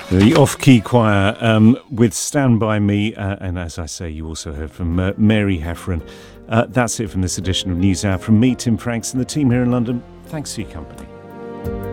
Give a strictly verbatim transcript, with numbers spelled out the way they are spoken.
The Off-Key Choir um, with Stand By Me, uh, and as I say, you also heard from uh, Mary Heffron. Uh, that's it from this edition of NewsHour. From me, Tim Franks, and the team here in London, thanks for your company.